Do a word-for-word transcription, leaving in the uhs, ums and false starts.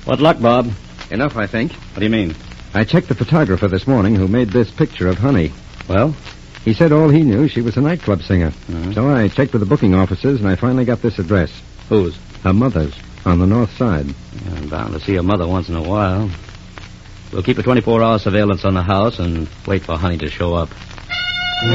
What luck, Bob? Enough, I think. What do you mean? I checked the photographer this morning who made this picture of Honey. Well? He said all he knew, she was a nightclub singer. Mm-hmm. So I checked with the booking offices, and I finally got this address. Whose? Her mother's, on the north side. Yeah, I'm bound to see her mother once in a while. We'll keep a twenty-four hour surveillance on the house and wait for Honey to show up.